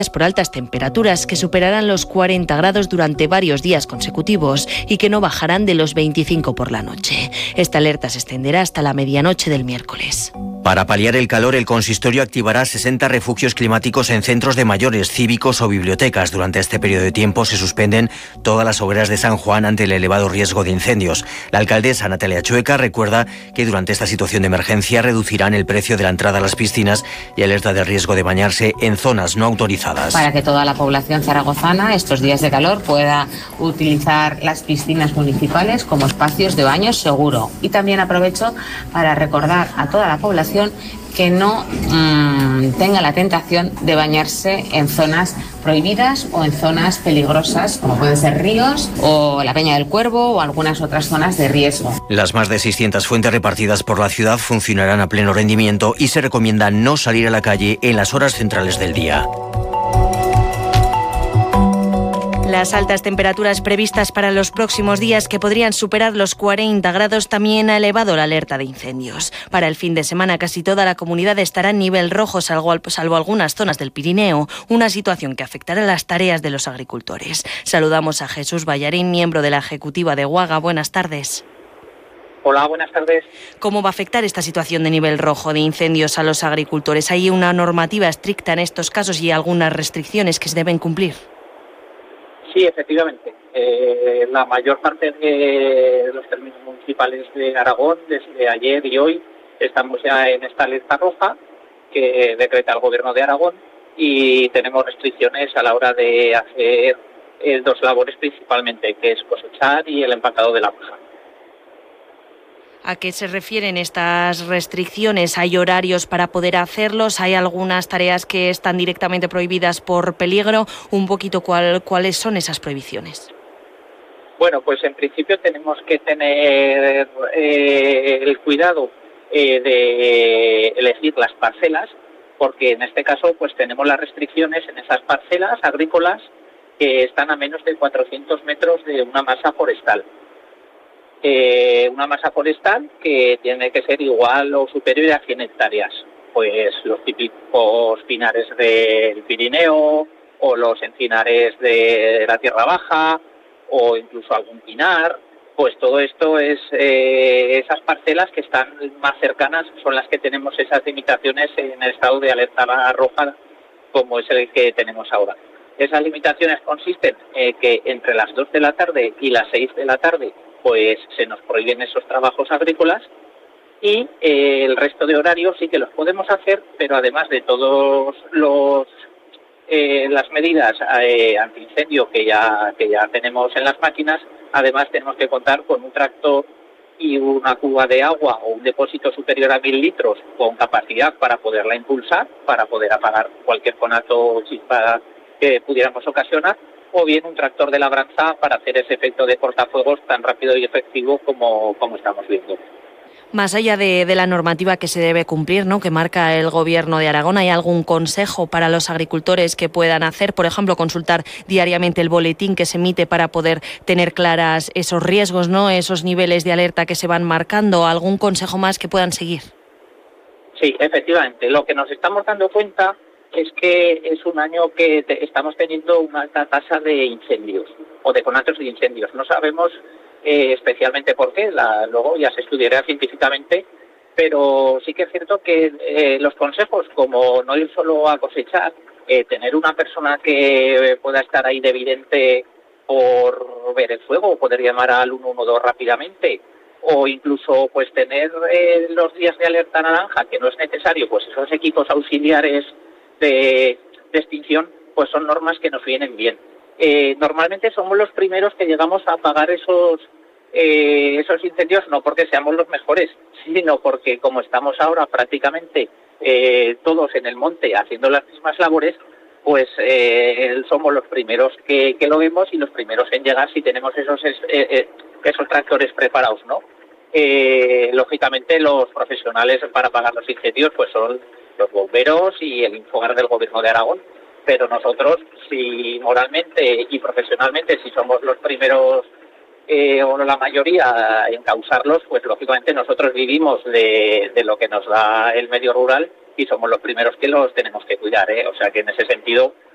por altas temperaturas que superarán los 40 grados durante varios días consecutivos y que no bajarán de los 25 por la noche. Esta alerta se extenderá hasta la medianoche del miércoles. Para paliar el calor, el consistorio activará 60 refugios climáticos en centros de mayores, cívicos o bibliotecas. Durante este periodo de tiempo se suspenden todas las hogueras de San Juan ante el elevado riesgo de incendios. La alcaldesa Natalia Chueca recuerda que durante esta situación de emergencia reducirán el precio de la entrada a las piscinas y alerta del riesgo de bañarse en zonas no autorizadas. Para que toda la población zaragozana estos días de calor pueda utilizar las piscinas municipales como espacios de baño seguro. Y también aprovecho para recordar a toda la población que no tenga la tentación de bañarse en zonas prohibidas o en zonas peligrosas, como pueden ser ríos o la Peña del Cuervo o algunas otras zonas de riesgo. Las más de 600 fuentes repartidas por la ciudad funcionarán a pleno rendimiento y se recomienda no salir a la calle en las horas centrales del día. Las altas temperaturas previstas para los próximos días, que podrían superar los 40 grados, también ha elevado la alerta de incendios. Para el fin de semana, casi toda la comunidad estará en nivel rojo, salvo algunas zonas del Pirineo, una situación que afectará las tareas de los agricultores. Saludamos a Jesús Ballarín, miembro de la ejecutiva de UAGA. Buenas tardes. Hola, buenas tardes. ¿Cómo va a afectar esta situación de nivel rojo de incendios a los agricultores? ¿Hay una normativa estricta en estos casos y algunas restricciones que se deben cumplir? Sí, efectivamente. La mayor parte de los términos municipales de Aragón, desde ayer y hoy, estamos ya en esta alerta roja que decreta el Gobierno de Aragón y tenemos restricciones a la hora de hacer dos labores principalmente, que es cosechar y el empacado de la paja. ¿A qué se refieren estas restricciones? ¿Hay horarios para poder hacerlos? ¿Hay algunas tareas que están directamente prohibidas por peligro? Un poquito ¿cuáles son esas prohibiciones? Bueno, pues en principio tenemos que tener el cuidado de elegir las parcelas, porque en este caso pues tenemos las restricciones en esas parcelas agrícolas que están a menos de 400 metros de una masa forestal. Una masa forestal que tiene que ser igual o superior a 100 hectáreas. Pues los típicos pinares del Pirineo o los encinares de la Tierra Baja o incluso algún pinar. Pues todo esto es esas parcelas que están más cercanas son las que tenemos esas limitaciones en el estado de alerta roja como es el que tenemos ahora. Esas limitaciones consisten en que entre las 2 de la tarde y las 6 de la tarde pues se nos prohíben esos trabajos agrícolas y el resto de horarios sí que los podemos hacer, pero además de todos las medidas antiincendio que ya tenemos en las máquinas, además tenemos que contar con un tractor y una cuba de agua o un depósito superior a 1000 litros con capacidad para poderla impulsar, para poder apagar cualquier conato o chispa que pudiéramos ocasionar, o bien un tractor de labranza para hacer ese efecto de cortafuegos tan rápido y efectivo como estamos viendo. Más allá de la normativa que se debe cumplir, ¿no?, que marca el Gobierno de Aragón, ¿hay algún consejo para los agricultores que puedan hacer? Por ejemplo, consultar diariamente el boletín que se emite para poder tener claras esos riesgos, ¿no?, esos niveles de alerta que se van marcando. ¿Algún consejo más que puedan seguir? Sí, efectivamente. Lo que nos estamos dando cuenta es que es un año que estamos teniendo una alta tasa de incendios o de conatos de incendios. No sabemos especialmente por qué, luego ya se estudiará científicamente, pero sí que es cierto que los consejos, como no ir solo a cosechar, tener una persona que pueda estar ahí de vidente por ver el fuego, poder llamar al 112 rápidamente, o incluso pues tener los días de alerta naranja, que no es necesario, pues esos equipos auxiliares de extinción, pues son normas que nos vienen bien. Normalmente somos los primeros que llegamos a apagar esos incendios, no porque seamos los mejores, sino porque como estamos ahora prácticamente todos en el monte haciendo las mismas labores, pues somos los primeros que lo vemos y los primeros en llegar si tenemos esos tractores preparados, ¿no? Lógicamente los profesionales para apagar los incendios pues son los bomberos y el Infogar del Gobierno de Aragón, pero nosotros, si moralmente y profesionalmente, si somos los primeros o la mayoría en causarlos, pues lógicamente nosotros vivimos de lo que nos da el medio rural y somos los primeros que los tenemos que cuidar, O sea que en ese sentido